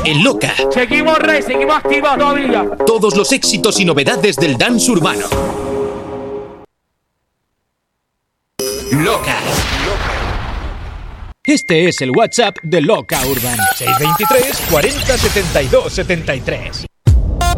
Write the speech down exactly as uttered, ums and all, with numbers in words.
en Loca. Seguimos, Rey, seguimos activos todavía. Todos los éxitos y novedades del dance urbano. Loca. Este es el WhatsApp de Loca Urban. seis dos tres, cuarenta, setenta y dos, setenta y tres.